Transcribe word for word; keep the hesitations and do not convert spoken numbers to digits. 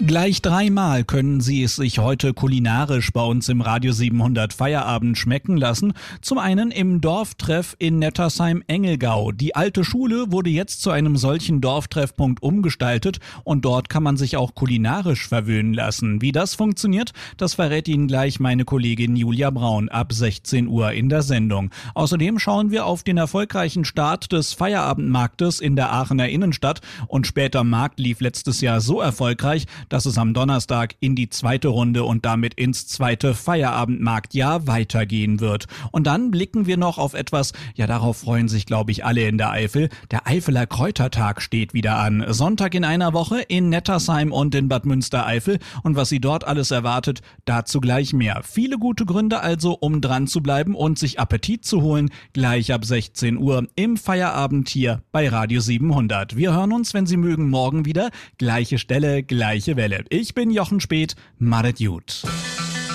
Gleich dreimal können Sie es sich heute kulinarisch bei uns im Radio siebenhundert Feierabend schmecken lassen. Zum einen im Dorftreff in Nettersheim-Engelgau. Die alte Schule wurde jetzt zu einem solchen Dorftreffpunkt umgestaltet und dort kann man sich auch kulinarisch verwöhnen lassen. Wie das funktioniert, das verrät Ihnen gleich meine Kollegin Julia Braun ab sechzehn Uhr in der Sendung. Außerdem schauen wir auf den erfolgreichen Start des Feierabendmarktes in der Aachener Innenstadt und später Markt lief letztes Jahr so erfolgreich, dass es am Donnerstag in die zweite Runde und damit ins zweite Feierabendmarktjahr weitergehen wird. Und dann blicken wir noch auf etwas, ja darauf freuen sich glaube ich alle in der Eifel. Der Eifeler Kräutertag steht wieder an. Sonntag in einer Woche in Nettersheim und in Bad Münstereifel. Und was Sie dort alles erwartet, dazu gleich mehr. Viele gute Gründe also, um dran zu bleiben und sich Appetit zu holen, gleich ab sechzehn Uhr im Feierabend hier bei Radio siebenhundert. Wir hören uns, wenn Sie mögen, morgen wieder. Gleiche Stelle, gleiche Welle. Ich bin Jochen Speth, madet gut.